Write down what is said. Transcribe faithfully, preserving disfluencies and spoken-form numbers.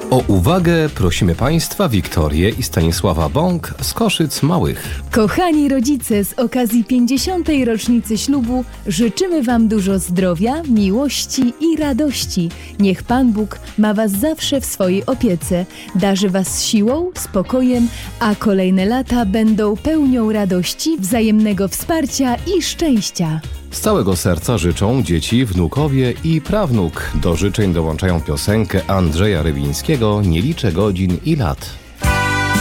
O uwagę prosimy Państwa Wiktorię i Stanisława Bąk z Koszyc Małych. Kochani rodzice, z okazji pięćdziesiątej rocznicy ślubu życzymy Wam dużo zdrowia, miłości i radości. Niech Pan Bóg ma Was zawsze w swojej opiece, darzy Was siłą, spokojem, a kolejne lata będą pełnią radości, wzajemnego wsparcia i szczęścia. Z całego serca życzą dzieci, wnukowie i prawnuk. Do życzeń dołączają piosenkę Andrzeja Rywińskiego „Nie liczę godzin i lat”.